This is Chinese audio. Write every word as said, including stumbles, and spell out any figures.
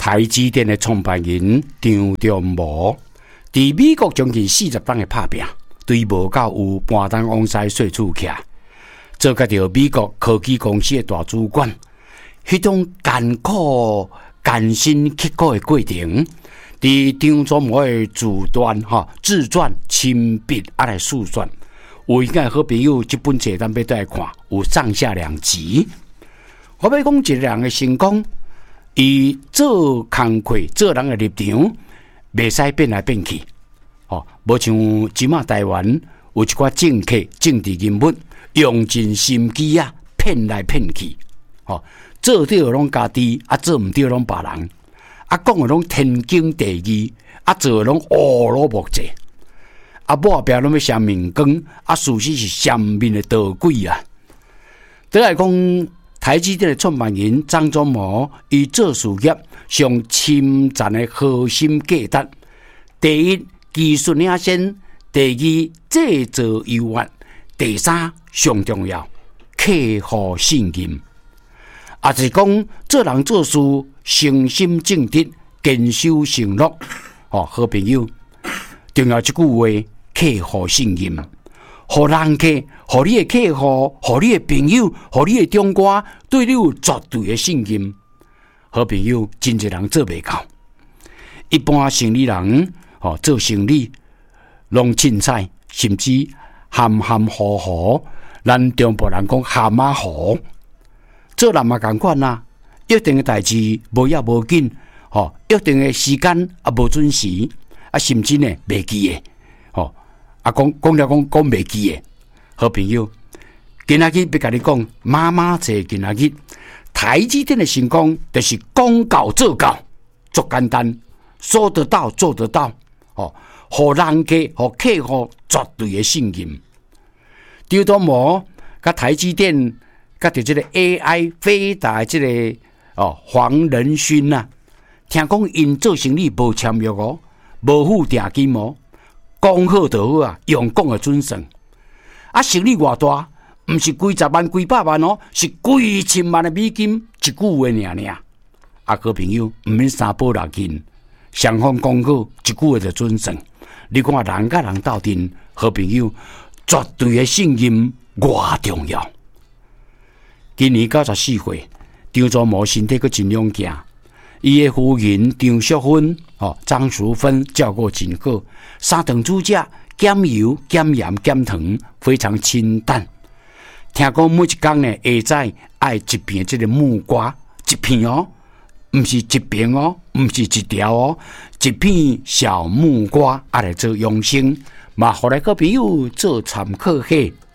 台积电的创办人张忠谋，在美国将近四十档的打拼，对无够有搬东往西说出去，做甲着美国科技公司的大主管，迄种艰苦、艰辛刻苦的过程，伫张忠谋的自传哈自传亲笔啊来述说。有应该好朋友，这本册咱要倒来看，有上下两集。我要讲一个人的成功，伊做工课、做人的立场，袂使变来变去。哦，无像即马台湾有一寡政客、政治人物，用尽心机啊，骗来骗去。哦，做对拢家己，啊做毋对拢别人，啊讲的拢天经地义，啊做的拢乌鲁木齐。啊，尾后壁拢要相面光，啊，事实是上面的倒鬼啊！倒来讲，台积电的创办人张忠谋，伊做事业上侵占的核心价值：第一，技术领先；第二，制造优越；第三，上重要，客户信任。也就是讲，做人做事诚心正直，坚守承诺。哦，好朋友，重要一句话。客户信任，互人客，互你的客户，互你的朋友，互你的中国，对你有绝对的信任。好朋友，真侪人做袂到。一般生意人，哦，做生意拢凊彩，甚至含含糊糊。咱中国人讲含啊糊，做人嘛共款啦。约定的代志无要无紧，哦，约定的时间啊无准时，啊甚至呢袂记的。啊，讲讲了讲讲袂记诶，好朋友，今仔日要甲你讲，妈妈这今仔日台积电的成功，就是讲到做到，足简单，说得到做得到，哦，互人家、互客户绝对的信任。张忠谋甲台积电，甲着这个 A I 飞达这个哦黄仁勋呐、啊，听讲因做生意无签约哦，无付定金哦。讲好就好啊，用讲的准算。啊，生意偌大，毋是几十万、几百万哦，是几千万的美金，一句话尔尔。啊，好朋友，毋免三宝六斤，双方讲好，一句话就准算。你看人甲人斗阵，好朋友，绝对的信任偌重要。今年九十四岁，张忠谋身体阁真勇健。伊的夫人张淑芬、哦张淑芬照顾真好，三顿煮食，减油、减盐、减糖，非常清淡。听讲每一天呢，下早爱一片这个木瓜，一片哦，唔是一片哦，唔是一条哦，一片小木瓜，啊来做养生，嘛，互来个朋友做参考下。